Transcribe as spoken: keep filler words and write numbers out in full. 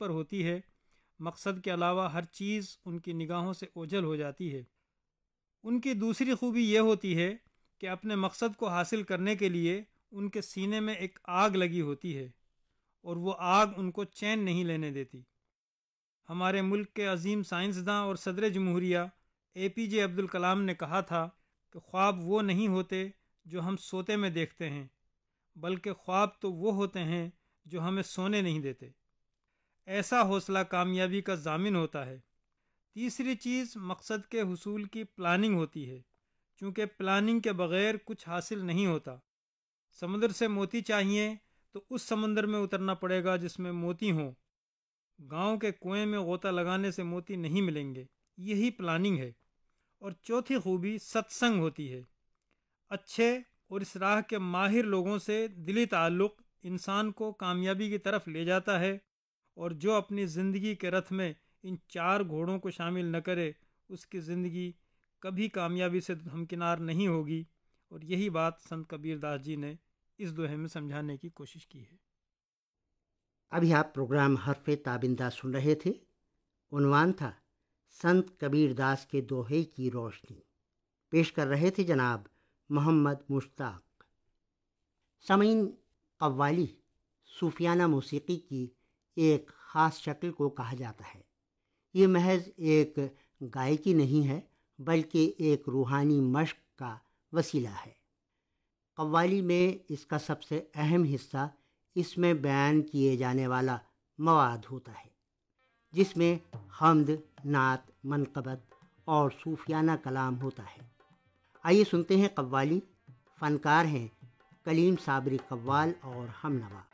پر ہوتی ہے، مقصد کے علاوہ ہر چیز ان کی نگاہوں سے اوجھل ہو جاتی ہے۔ ان کی دوسری خوبی یہ ہوتی ہے کہ اپنے مقصد کو حاصل کرنے کے لیے ان کے سینے میں ایک آگ لگی ہوتی ہے، اور وہ آگ ان کو چین نہیں لینے دیتی۔ ہمارے ملک کے عظیم سائنسداں اور صدر جمہوریہ اے پی جے عبد الکلام نے کہا تھا کہ خواب وہ نہیں ہوتے جو ہم سوتے میں دیکھتے ہیں، بلکہ خواب تو وہ ہوتے ہیں جو ہمیں سونے نہیں دیتے۔ ایسا حوصلہ کامیابی کا ضامن ہوتا ہے۔ تیسری چیز مقصد کے حصول کی پلاننگ ہوتی ہے، چونکہ پلاننگ کے بغیر کچھ حاصل نہیں ہوتا۔ سمندر سے موتی چاہیے تو اس سمندر میں اترنا پڑے گا جس میں موتی ہوں۔ گاؤں کے کنویں میں غوطہ لگانے سے موتی نہیں ملیں گے، یہی پلاننگ ہے۔ اور چوتھی خوبی ست سنگ ہوتی ہے۔ اچھے اور اس راہ کے ماہر لوگوں سے دلی تعلق انسان کو کامیابی کی طرف لے جاتا ہے، اور جو اپنی زندگی کے رتھ میں ان چار گھوڑوں کو شامل نہ کرے اس کی زندگی کبھی کامیابی سے ہمکنار نہیں ہوگی۔ اور یہی بات سنت کبیر داس جی نے اس دوہے میں سمجھانے کی کوشش کی ہے۔ ابھی آپ پروگرام حرف تابندہ سن رہے تھے۔ عنوان تھا سنت کبیر داس کے دوہے کی روشنی۔ پیش کر رہے تھے جناب محمد مشتاق۔ سامعین، قوالی صوفیانہ موسیقی کی ایک خاص شکل کو کہا جاتا ہے۔ یہ محض ایک گائیکی نہیں ہے، بلکہ ایک روحانی مشق کا وسیلہ ہے۔ قوالی میں اس کا سب سے اہم حصہ اس میں بیان کیے جانے والا مواد ہوتا ہے، جس میں حمد، نعت، منقبت اور صوفیانہ کلام ہوتا ہے۔ آئیے سنتے ہیں قوالی۔ فنکار ہیں کلیم صابری قوال اور ہم نوا۔